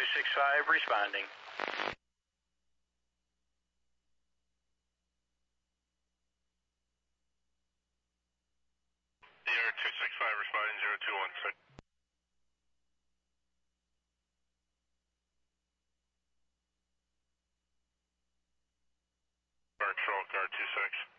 265 responding. DR 265 responding 0216. Patrol car 26.